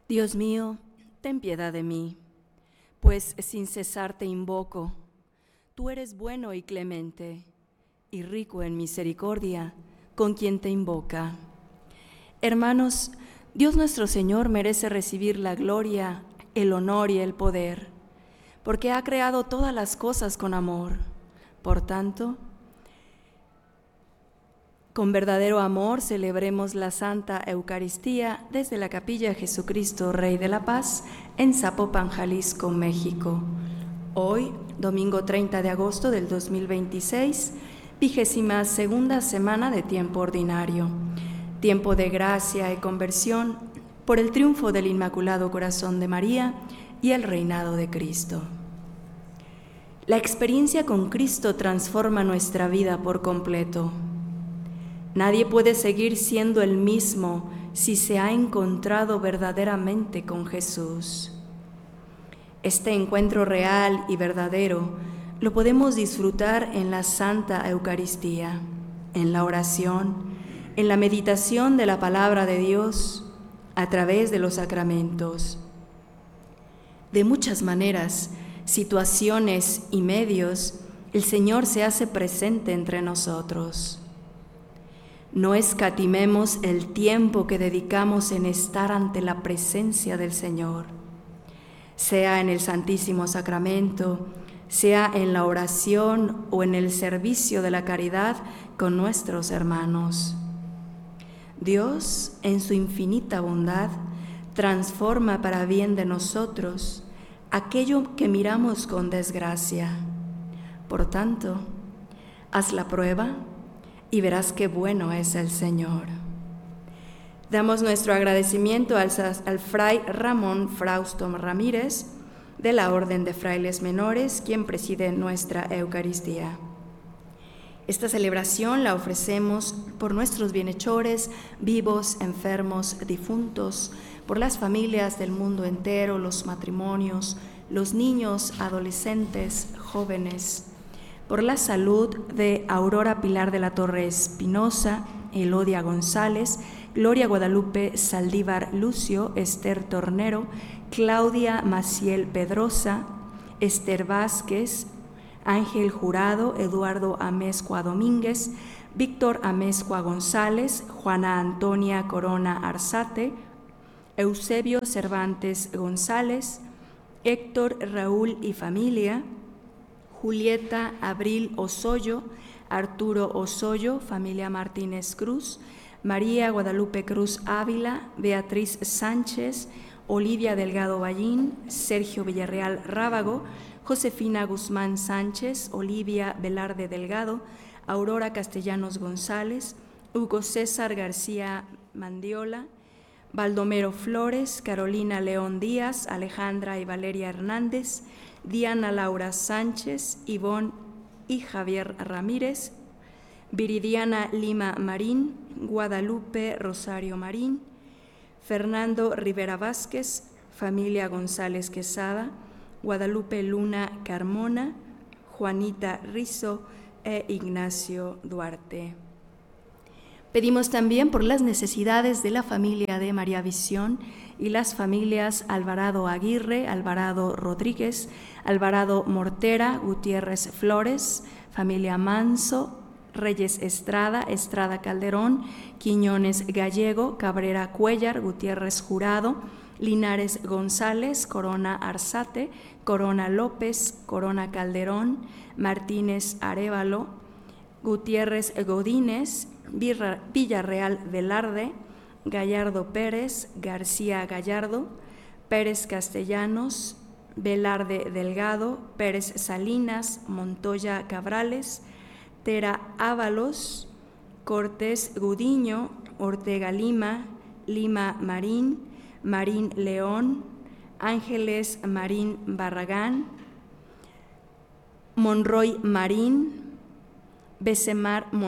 Dios mío, ten piedad de mí, pues sin cesar te invoco. Tú eres bueno y clemente, y rico en misericordia con quien te invoca. Hermanos, Dios nuestro Señor merece recibir la gloria, el honor y el poder, porque ha creado todas las cosas con amor. Por tanto, con verdadero amor celebremos la Santa Eucaristía desde la Capilla Jesucristo, Rey de la Paz, en Zapopan, Jalisco, México. Hoy, domingo 30 de agosto del 2026, 22ª semana de tiempo ordinario, tiempo de gracia y conversión por el triunfo del Inmaculado Corazón de María y el reinado de Cristo. La experiencia con Cristo transforma nuestra vida por completo. Nadie puede seguir siendo el mismo si se ha encontrado verdaderamente con Jesús. Este encuentro real y verdadero lo podemos disfrutar en la Santa Eucaristía, en la oración, en la meditación de la palabra de Dios, a través de los sacramentos. De muchas maneras, situaciones y medios, el Señor se hace presente entre nosotros. No escatimemos el tiempo que dedicamos en estar ante la presencia del Señor, sea en el Santísimo Sacramento, sea en la oración o en el servicio de la caridad con nuestros hermanos. Dios, en su infinita bondad, transforma para bien de nosotros aquello que miramos con desgracia. Por tanto, haz la prueba y verás qué bueno es el Señor. Damos nuestro agradecimiento al Fray Ramón Frausto Ramírez, de la Orden de Frailes Menores, quien preside nuestra Eucaristía. Esta celebración la ofrecemos por nuestros bienhechores, vivos, enfermos, difuntos, por las familias del mundo entero, los matrimonios, los niños, adolescentes, jóvenes, por la salud de Aurora Pilar de la Torre Espinosa, Elodia González, Gloria Guadalupe Saldívar Lucio, Esther Tornero, Claudia Maciel Pedrosa, Esther Vázquez, Ángel Jurado, Eduardo Amezcua Domínguez, Víctor Amezcua González, Juana Antonia Corona Arzate, Eusebio Cervantes González, Héctor Raúl y familia, Julieta Abril Osoyo, Arturo Osoyo, familia Martínez Cruz, María Guadalupe Cruz Ávila, Beatriz Sánchez, Olivia Delgado Ballín, Sergio Villarreal Rábago, Josefina Guzmán Sánchez, Olivia Velarde Delgado, Aurora Castellanos González, Hugo César García Mandiola, Baldomero Flores, Carolina León Díaz, Alejandra y Valeria Hernández, Diana Laura Sánchez, Ivonne y Javier Ramírez, Viridiana Lima Marín, Guadalupe Rosario Marín, Fernando Rivera Vázquez, familia González Quesada, Guadalupe Luna Carmona, Juanita Rizo e Ignacio Duarte. Pedimos también por las necesidades de la familia de María Visión y las familias Alvarado Aguirre, Alvarado Rodríguez, Alvarado Mortera, Gutiérrez Flores, familia Manso, Reyes Estrada, Estrada Calderón, Quiñones Gallego, Cabrera Cuellar, Gutiérrez Jurado, Linares González, Corona Arzate, Corona López, Corona Calderón, Martínez Arévalo, Gutiérrez Godínez, Villarreal Velarde, Gallardo Pérez, García Gallardo, Pérez Castellanos, Velarde Delgado, Pérez Salinas, Montoya Cabrales, Tera Ábalos, Cortés Gudiño, Ortega Lima, Lima Marín, Marín León, Ángeles Marín Barragán, Monroy Marín, Besemar